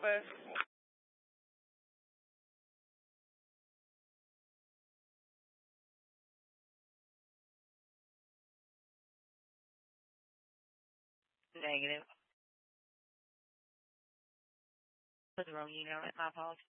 with? Negative. What's wrong? You know it. My fault.